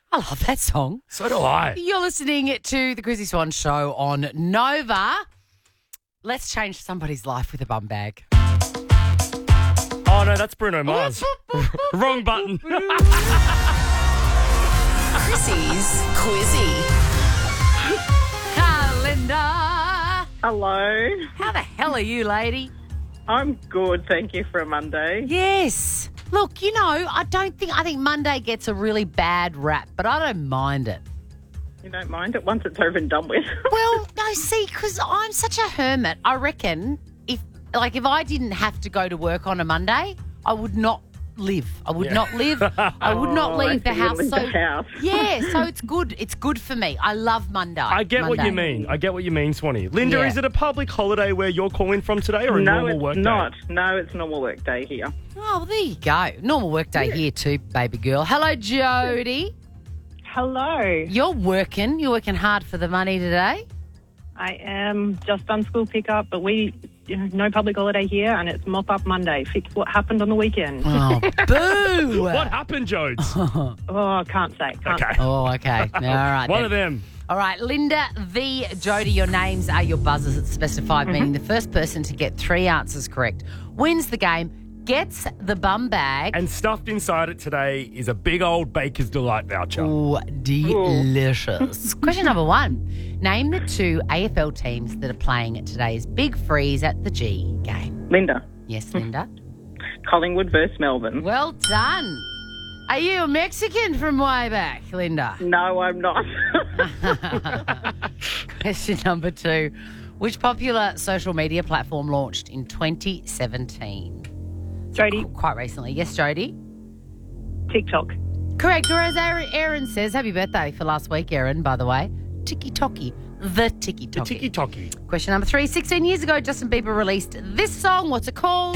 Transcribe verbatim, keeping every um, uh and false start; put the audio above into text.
I love that song. So do I. You're listening to the Chrissy Swan Show on Nova. Let's change somebody's life with a bum bag. Oh, no, that's Bruno Mars. Wrong button. Chrissy's Quizzy. Hi, Linda. Hello. How the hell are you, lady? I'm good, thank you, for a Monday. Yes. Look, you know, I don't think, I think Monday gets a really bad rap, but I don't mind it. You don't mind it once it's over and done with? Well, no, see, because I'm such a hermit. I reckon if, like, if I didn't have to go to work on a Monday, I would not live. I would Yeah. not live. I would not Oh, leave I the see you house. leave So the house. yeah, so it's good. It's good for me. I love Monday. I get what you Monday. mean. I get what you mean, Swanee. Linda, Yeah. is it a public holiday where you're calling from today or a no, normal it's work not. day? No, it's normal work day here. Oh, well, there you go. Normal work day here too, baby girl. Hello, Jody. Hello. You're working. You're working hard for the money today. I am just done school pickup, but we, you know, no public holiday here, and it's Mop Up Monday. Fix what happened on the weekend. Oh, boo. What happened, Jodes? Oh, I can't say. Can't Okay. say. Oh, okay. All right. One then. of them. All right, Linda, V, Jody, your names are your buzzers at specified, meaning the first person to get three answers correct wins the game, gets the bum bag. And stuffed inside it today is a big old Baker's Delight voucher. Ooh, delicious. Question number one. Name the two A F L teams that are playing at today's Big Freeze at the G game. Linda, Yes, Linda? Collingwood versus Melbourne. Well done. Are you a Mexican from way back, Linda? No, I'm not. Question number two. Which popular social media platform launched in twenty seventeen? Jody, Quite recently. Yes, Jody? TikTok. Correct. Or as Aaron Aaron says, happy birthday for last week, Aaron, by the way. Tiki Toki. The Tiki The Toki. tiki-toki. Question number three. sixteen years ago, Justin Bieber released this song. What's it called?